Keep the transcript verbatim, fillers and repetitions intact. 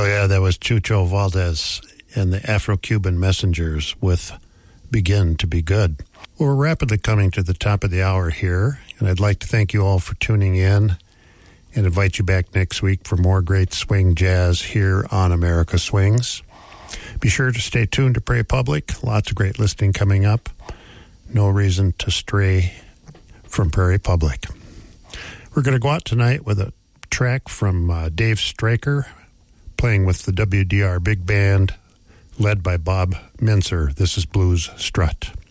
Oh, yeah, that was Chucho Valdez and the Afro-Cuban Messengers with Begin to Be Good. Well, we're rapidly coming to the top of the hour here, and I'd like to thank you all for tuning in and invite you back next week for more great swing jazz here on America Swings. Be sure to stay tuned to Prairie Public. Lots of great listening coming up. No reason to stray from Prairie Public. We're going to go out tonight with a track from uh, Dave Stryker, playing with the W D R Big Band, led by Bob Mincer. This is Blues Strut.